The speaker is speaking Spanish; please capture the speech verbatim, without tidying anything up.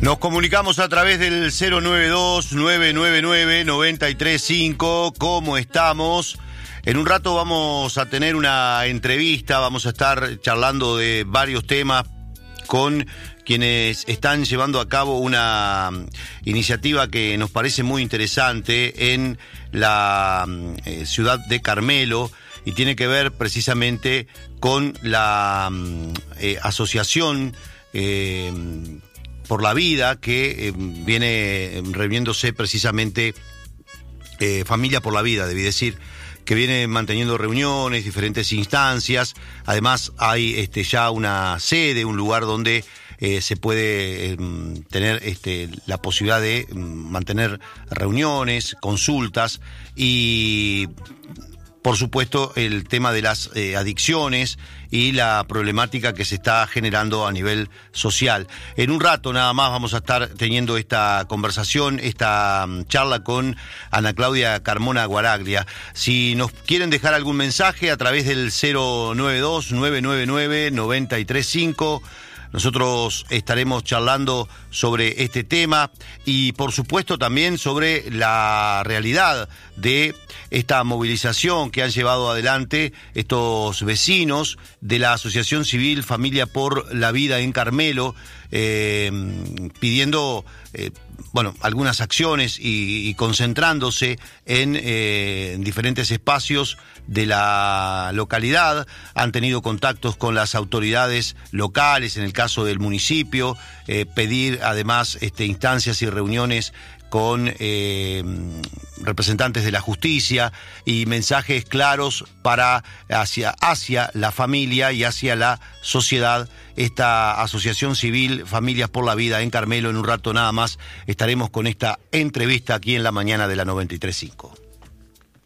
Nos comunicamos a través del cero nueve dos, nueve nueve nueve, nueve tres cinco. ¿Cómo estamos? En un rato vamos a tener una entrevista, vamos a estar charlando de varios temas con quienes están llevando a cabo una iniciativa que nos parece muy interesante en la eh, ciudad de Carmelo y tiene que ver precisamente con la eh, asociación eh, por la vida que eh, viene reuniéndose precisamente eh, Familia por la Vida, debí decir, que viene manteniendo reuniones, diferentes instancias. Además hay este, ya una sede, un lugar donde eh, se puede eh, tener este, la posibilidad de eh, mantener reuniones, consultas y, por supuesto, el tema de las eh, adicciones y la problemática que se está generando a nivel social. En un rato nada más vamos a estar teniendo esta conversación, esta um, charla con Ana Claudia Carmona Guaraglia. Si nos quieren dejar algún mensaje a través del cero nueve dos, nueve nueve nueve, nueve tres cinco, nosotros estaremos charlando sobre este tema y, por supuesto, también sobre la realidad de esta movilización que han llevado adelante estos vecinos de la Asociación Civil Familia por la Vida en Carmelo, eh, pidiendo eh, bueno, algunas acciones y, y concentrándose en, eh, en diferentes espacios de la localidad. Han tenido contactos con las autoridades locales, en el caso del municipio, eh, pedir además este, instancias y reuniones con eh, representantes de la justicia y mensajes claros para hacia, hacia la familia y hacia la sociedad. Esta Asociación Civil Familias por la Vida en Carmelo, en un rato nada más estaremos con esta entrevista aquí en la mañana de la noventa y tres punto cinco.